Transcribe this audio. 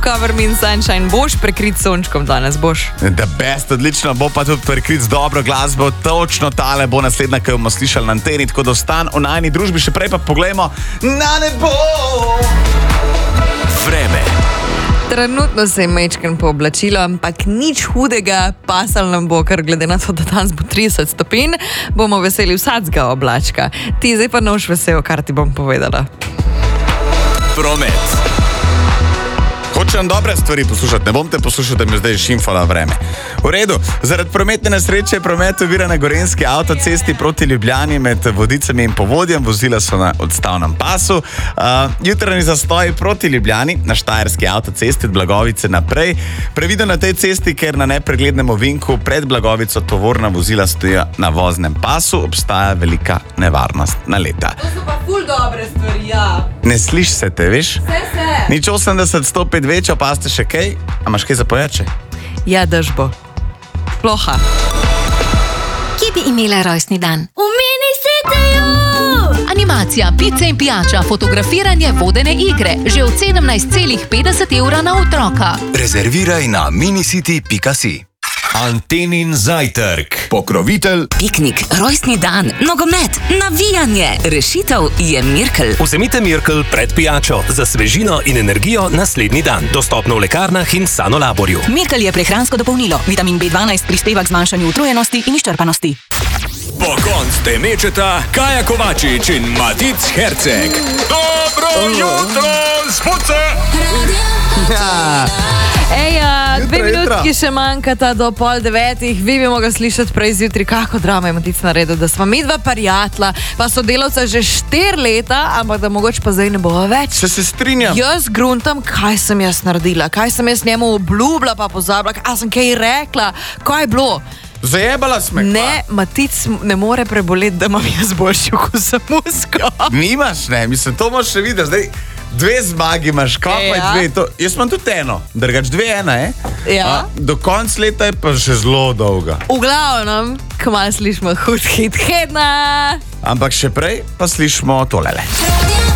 Cover Me in Sunshine. Boš prekrit sončkom danes, boš? The best, odlično, bo pa tudi prekrit z dobro glasbo. Točno tale bo naslednja, ki jo bomo slišali na anteni, tako da ostan v najni družbi. Še prej pa poglejmo na nebo. Vreme. Trenutno se je mečken pooblačilo, ampak nič hudega, pasal nam bo, ker glede na to, da danes bo 30 stopinj, bomo veseli vsakega oblačka. Ti zdaj pa noš vesel, kar ti bom povedala. Promet. Hočem dobre stvari poslušati, ne bom te poslušal, da mi zdaj šimfala vreme. V redu, zaradi prometne nesreče je promet ovira na Gorenjski avtocesti proti Ljubljani med Vodicami in Povodjem, vozila so na odstavnem pasu. Jutranji zastoj proti Ljubljani na Štajerski avtocesti od Blagovice naprej. Previdno na tej cesti, ker na nepreglednem ovinku pred Blagovico tovorna vozila stojijo na voznem pasu, obstaja velika nevarnost naleta. To so pa ful dobre stvari, ja. Ne sliš se te, veš? Se. Nič 80, 105 večjo, pa ste še kaj? A imaš kaj za pojače? Ja, drž bo. Ploha. Kje bi imela rojstni dan? V Minisitiju! Animacija, pice in pijača, fotografiranje, vodene igre. Že od 17,50 € na otroka. Rezerviraj na minicity.si. Antenin zajtrk. Pokrovitelj. Piknik, rojstni dan, nogomet, navijanje. Rešitev je Mirkel. Vzemite Mirkel pred pijačo za svežino in energijo naslednji dan. Dostopno v lekarnah in Sanolaborju. Mirkel je prehransko dopolnilo. Vitamin B12 prispeva k zmanjšanju utrujenosti in izčrpanosti. Pokonc te mečeta Kaja Kovačič in Matic Herceg. Dobro jutro, zbudce! Eja, 2 Jutro. minutki še manjkata do 8:30. Vi bi mogli slišati prej zjutraj, kako drama je Matic naredil, da smo mi dva prijatelja, pa sodelavca že 4 leta, ampak da mogoče pa zdaj ne bo več. Se strinjam. Jaz gruntam, kaj sem jaz naredila, kaj sem jaz njemu obljubila, pa pozabila, a sem kaj rekla, kaj je bilo. Zajebala sme. Ne, Matic ne more preboleti, da imam jaz boljši okus za musko. Nimaš, ne, mislim, to moš še videti. Zdaj 2 zmagi imaš, kako je 2. To, jaz imam tudi 1, drugač 2-1, Ja. Do konca leta je pa še zelo dolga. V glavnem, kmalu slišimo hud hit tedna. Ampak še prej pa slišimo tolele. Radio